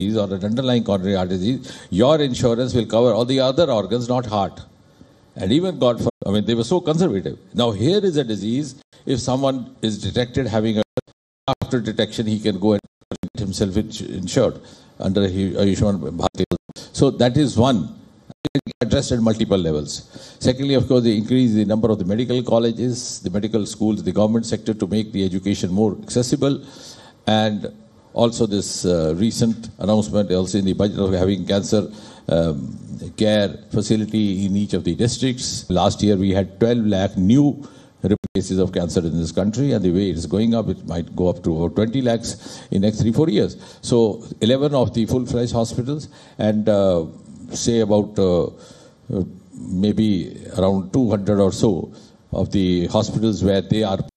disease or an underlying coronary artery disease, your insurance will cover all the other organs, not heart. And even they were so conservative. Now here is a disease, if someone is detected having after detection, he can go and get himself insured under Ayushman Bharat. So that is one. Addressed at multiple levels. Secondly, of course, they increase the number of the medical colleges, the medical schools, the government sector to make the education more accessible. And also this recent announcement also in the budget of having cancer care facility in each of the districts. Last year we had 12 lakh new cases of cancer in this country, and the way it is going up, it might go up to over 20 lakhs in the next 3-4 years. So 11 of the full-fledged hospitals and say about maybe around 200 or so of the hospitals where they are